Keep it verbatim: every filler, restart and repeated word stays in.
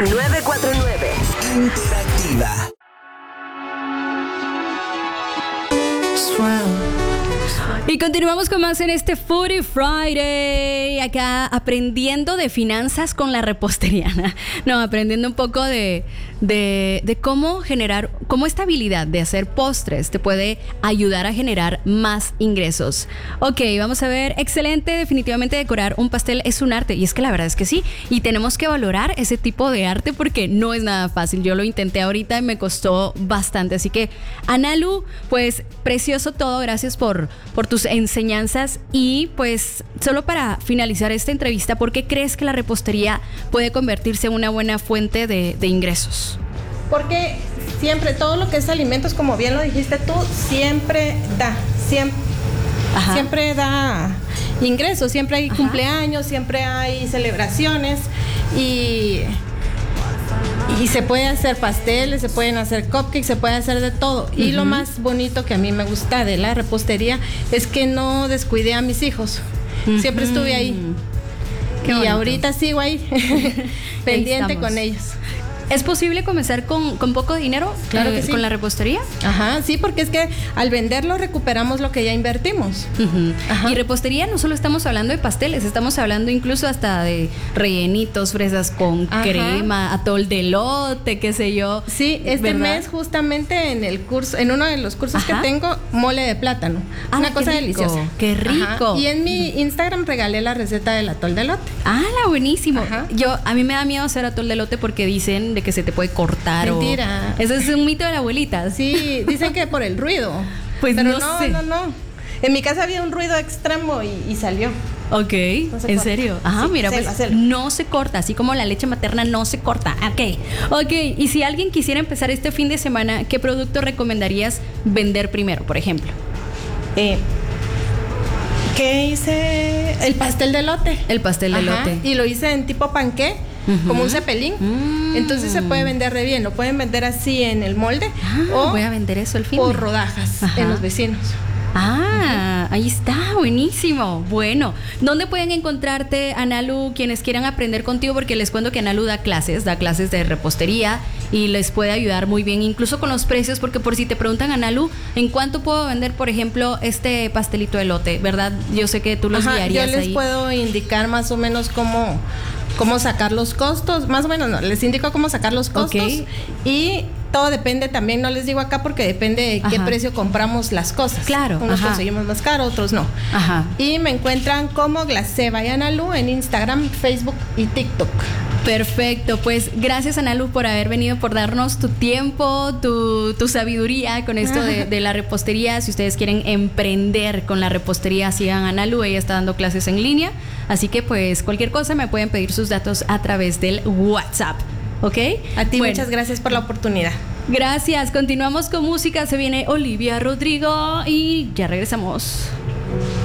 nueve cuatro nueve. Interactiva. Y continuamos con más en este Foodie Friday, acá aprendiendo de finanzas con la repostería. No, aprendiendo un poco de, de, de cómo generar, cómo esta habilidad de hacer postres te puede ayudar a generar más ingresos. Ok, vamos a ver, excelente, definitivamente decorar un pastel es un arte, y es que la verdad es que sí, y tenemos que valorar ese tipo de arte porque no es nada fácil. Yo lo intenté ahorita y me costó bastante, así que Analu, pues precioso todo, gracias por, por tus enseñanzas. Y pues solo para finalizar esta entrevista, ¿por qué crees que la repostería puede convertirse en una buena fuente de, de ingresos? Porque siempre, todo lo que es alimentos, como bien lo dijiste tú, siempre da, siempre, siempre da ingresos, siempre hay Ajá. cumpleaños, siempre hay celebraciones y... Y se puede hacer pasteles, se pueden hacer cupcakes, se puede hacer de todo. Uh-huh. Y lo más bonito que a mí me gusta de la repostería es que no descuidé a mis hijos. Uh-huh. Siempre estuve ahí. Qué y bonito. Ahorita sigo ahí, pendiente con ellos. ¿Es posible comenzar con, con poco dinero claro eh, que sí. con la repostería? Ajá, sí, porque es que al venderlo recuperamos lo que ya invertimos. Uh-huh. Ajá. Y repostería no solo estamos hablando de pasteles, estamos hablando incluso hasta de rellenitos, fresas con Ajá. crema, atol de elote, qué sé yo. Sí, este ¿verdad? mes justamente en el curso, en uno de los cursos Ajá. que tengo, mole de plátano. Ah, una cosa rico, deliciosa. Qué rico. Ajá. Y en mi Instagram regalé la receta del atol de elote. Ah, la buenísimo. Ajá. Yo, a mí me da miedo hacer atol de elote porque dicen de que se te puede cortar. Mentira. O... Eso es un mito de la abuelita. Sí, dicen que por el ruido. Pues pero no, no sé. no, no. En mi casa había un ruido extremo y, y salió. Ok, no ¿en corta. serio? Ajá, sí, mira, cela, pues cela. no se corta, así como la leche materna no se corta. Ok, ok. Y si alguien quisiera empezar este fin de semana, ¿qué producto recomendarías vender primero, por ejemplo? Eh... ¿Qué hice? El pastel de elote. El pastel de Ajá. elote. Y lo hice en tipo panqué, uh-huh. como un cepelín. Mm. Entonces se puede vender re bien. Lo pueden vender así en el molde. Ah, o voy a vender eso el fin. Por rodajas Ajá. en los vecinos. Ah, uh-huh. ahí está, buenísimo. Bueno, ¿dónde pueden encontrarte, Analu, quienes quieran aprender contigo? Porque les cuento que Analu da clases, da clases de repostería y les puede ayudar muy bien, incluso con los precios, porque por si te preguntan, Analu, ¿en cuánto puedo vender, por ejemplo, este pastelito de elote? ¿Verdad? Yo sé que tú los Ajá, guiarías ahí. Yo les ahí. puedo indicar más o menos cómo, cómo sacar los costos, más o menos no, les indico cómo sacar los costos okay. y todo depende también, no les digo acá porque depende de qué Ajá. precio compramos las cosas. Claro. Unos Ajá. conseguimos más caro, otros no. Ajá. Y me encuentran como Glacé by Analu en Instagram, Facebook y TikTok. Perfecto, pues gracias, Analu, por haber venido, por darnos tu tiempo, tu, tu sabiduría con esto de, de la repostería. Si ustedes quieren emprender con la repostería, sigan a Analu, ella está dando clases en línea, así que pues cualquier cosa me pueden pedir sus datos a través del WhatsApp. ¿Ok? A ti bueno. muchas gracias por la oportunidad. Gracias, continuamos con música, se viene Olivia Rodrigo y ya regresamos.